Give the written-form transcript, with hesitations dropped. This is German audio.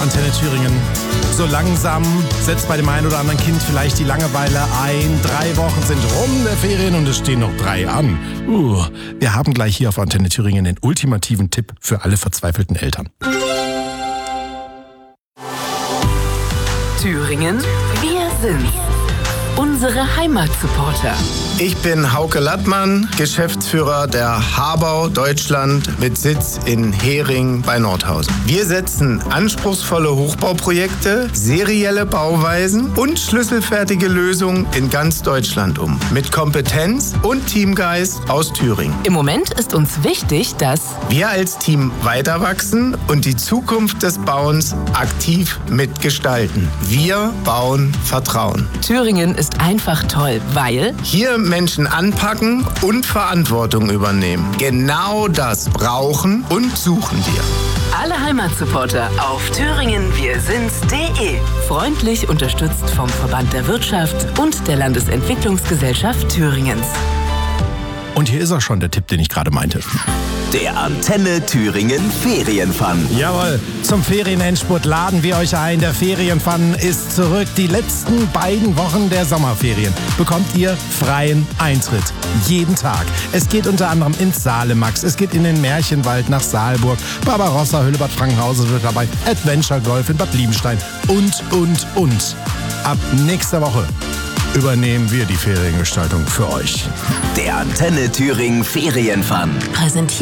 Antenne Thüringen. So langsam setzt bei dem einen oder anderen Kind vielleicht die Langeweile ein. 3 Wochen sind rum der Ferien und es stehen noch 3 an. Wir haben gleich hier auf Antenne Thüringen den ultimativen Tipp für alle verzweifelten Eltern. Thüringen, wir sind's. Unsere Heimatsupporter. Ich bin Hauke Lattmann, Geschäftsführer der Habau Deutschland mit Sitz in Hering bei Nordhausen. Wir setzen anspruchsvolle Hochbauprojekte, serielle Bauweisen und schlüsselfertige Lösungen in ganz Deutschland um. Mit Kompetenz und Teamgeist aus Thüringen. Im Moment ist uns wichtig, dass wir als Team weiter wachsen und die Zukunft des Bauens aktiv mitgestalten. Wir bauen Vertrauen. Thüringen ist einfach toll, weil hier Menschen anpacken und Verantwortung übernehmen. Genau das brauchen und suchen wir. Alle Heimatsupporter auf thüringenwirsind's.de. Freundlich unterstützt vom Verband der Wirtschaft und der Landesentwicklungsgesellschaft Thüringens. Und hier ist er schon, der Tipp, den ich gerade meinte. Der Antenne Thüringen Ferienfun. Jawohl, zum Ferienendspurt laden wir euch ein. Der Ferienfun ist zurück. Die letzten beiden Wochen der Sommerferien bekommt ihr freien Eintritt. Jeden Tag. Es geht unter anderem ins Salemax, es geht in den Märchenwald nach Saalburg, Barbarossa, Höllebad Frankenhausen wird dabei, Adventure Golf in Bad Liebenstein und. Ab nächster Woche übernehmen wir die Feriengestaltung für euch. Der Antenne Thüringen Ferienfun. Präsentiert